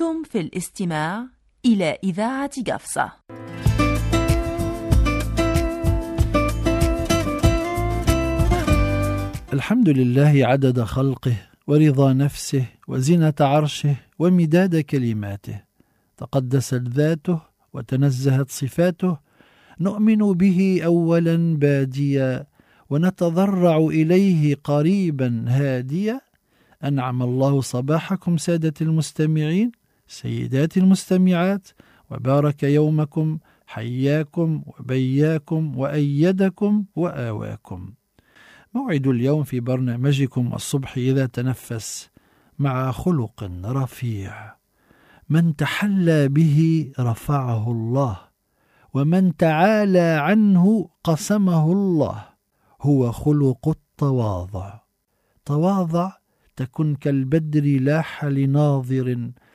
أنتم في الاستماع إلى إذاعة قفصة. الحمد لله عدد خلقه ورضا نفسه وزنة عرشه ومداد كلماته، تقدست ذاته وتنزهت صفاته، نؤمن به أولا باديا ونتضرع إليه قريبا هاديا. أنعم الله صباحكم سادة المستمعين، سيدات المستمعات، وبارك يومكم، حياكم وبياكم وأيدكم وآواكم. موعد اليوم في برنامجكم الصبح إذا تنفس مع خلق رفيع. من تحلى به رفعه الله، ومن تعالى عنه قسمه الله. هو خلق التواضع. تواضع تكن كالبدر لاح لناظر